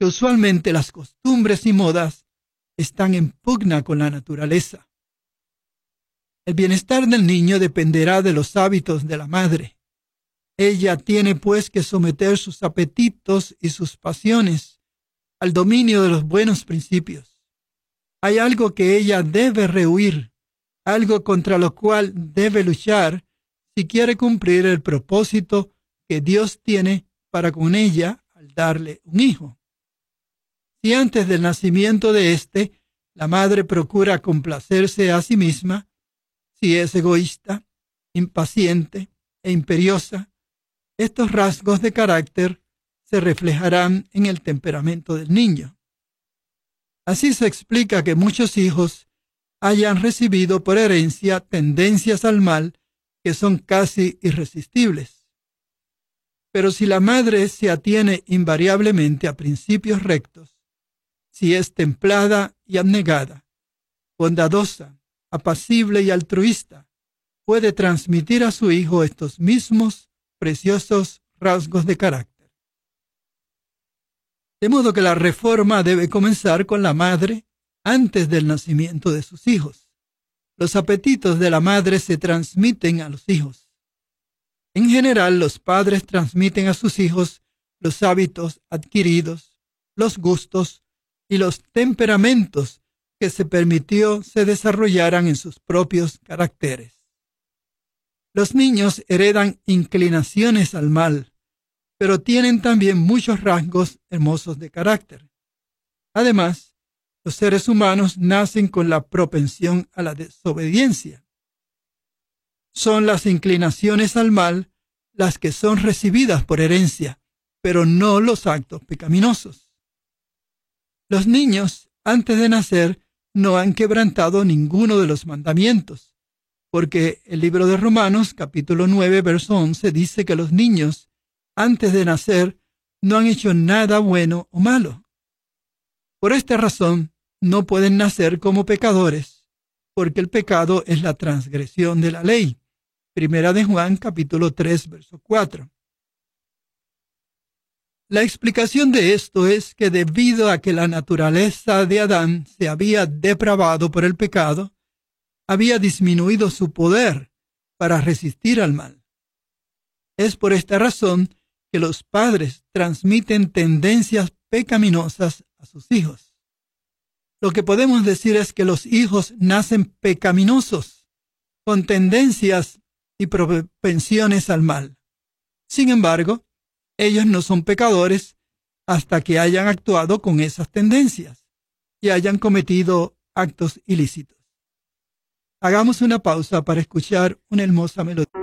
que usualmente las costumbres y modas están en pugna con la naturaleza. El bienestar del niño dependerá de los hábitos de la madre. Ella tiene pues que someter sus apetitos y sus pasiones al dominio de los buenos principios. Hay algo que ella debe rehuir, algo contra lo cual debe luchar si quiere cumplir el propósito que Dios tiene para con ella al darle un hijo. Si antes del nacimiento de éste, la madre procura complacerse a sí misma, si es egoísta, impaciente e imperiosa, estos rasgos de carácter se reflejarán en el temperamento del niño. Así se explica que muchos hijos hayan recibido por herencia tendencias al mal que son casi irresistibles. Pero si la madre se atiene invariablemente a principios rectos, si es templada y abnegada, bondadosa, apacible y altruista, puede transmitir a su hijo estos mismos preciosos rasgos de carácter. De modo que la reforma debe comenzar con la madre antes del nacimiento de sus hijos. Los apetitos de la madre se transmiten a los hijos. En general, los padres transmiten a sus hijos los hábitos adquiridos, los gustos y los temperamentos que se permitió se desarrollaran en sus propios caracteres. Los niños heredan inclinaciones al mal, pero tienen también muchos rasgos hermosos de carácter. Además, los seres humanos nacen con la propensión a la desobediencia. Son las inclinaciones al mal las que son recibidas por herencia, pero no los actos pecaminosos. Los niños, antes de nacer, no han quebrantado ninguno de los mandamientos, porque el libro de Romanos, capítulo 9, verso 11, dice que los niños, antes de nacer, no han hecho nada bueno o malo. Por esta razón, no pueden nacer como pecadores, porque el pecado es la transgresión de la ley. Primera de Juan, capítulo 3, verso 4. La explicación de esto es que debido a que la naturaleza de Adán se había depravado por el pecado, había disminuido su poder para resistir al mal. Es por esta razón que los padres transmiten tendencias pecaminosas a sus hijos. Lo que podemos decir es que los hijos nacen pecaminosos, con tendencias y propensiones al mal. Sin embargo, ellos no son pecadores hasta que hayan actuado con esas tendencias y hayan cometido actos ilícitos. Hagamos una pausa para escuchar una hermosa melodía.